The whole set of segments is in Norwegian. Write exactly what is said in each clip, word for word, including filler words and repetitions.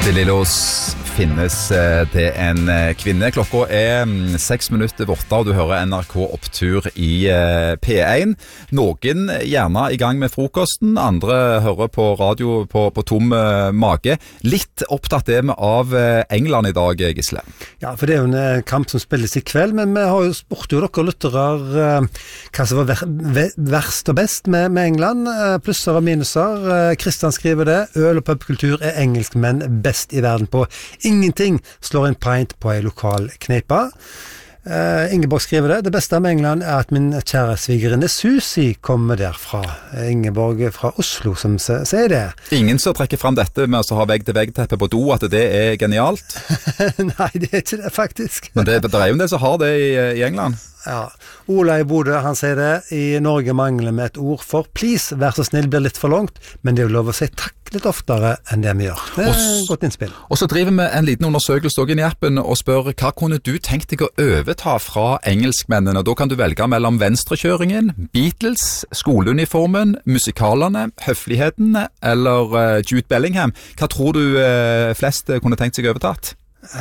Lillos finnes til en kvinne. Klokka er seks minutter over åtte, og du hører N R K Opptur i P én. Noen gjerne i gang med frokosten, andre hører på radio på, på tom mage. Litt opptatt er vi av England i dag, Gisle. Ja, for det er jo en kamp som spilles i kveld, men vi har jo spurt jo dere lyttere hva som var ver verst og best med, med England. Plusser og minuser. Kristian skriver det. Øl og pubkultur er engelskmenn best i verden på. Ingenting slår en pint på en lokal kneipa. Uh, Ingeborg skriver det. Det beste med England er at min kjære svigerinne Susi kommer derfra. Ingeborg fra Oslo som sier det. Ingen som trekker frem dette med å ha vegg-til-vegg-teppe på do, at det er genialt? Nei, det er ikke det faktisk. Men det, det er jo en del som har det i, i England. Ja. Ola i Bodø, han sier det. I Norge mangler vi et ord for please, vær så snill, blir litt for langt, men det er jo lov å si takk litt oftere enn det vi gjør. Det er et godt innspill. Og så driver vi en liten undersøkelse inn i appen og spør hva kunne du tenkt deg å overta fra engelskmennene? Da kan du velge mellom venstrekjøringen, Beatles, skoleuniformen, musikalene, høfligheten eller uh, Jude Bellingham. Hva tror du uh, flest kunne tenkt seg overtatt?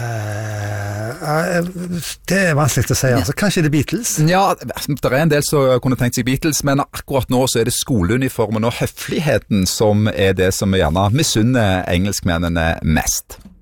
Uh, det er vanskelig å si, altså. Kanskje det er Beatles? Ja, det er en del som kunne tenkt seg Beatles, men akkurat nå så er det skoleuniformen og høfligheten som er det som vi gjerne misunner engelskmennene mest.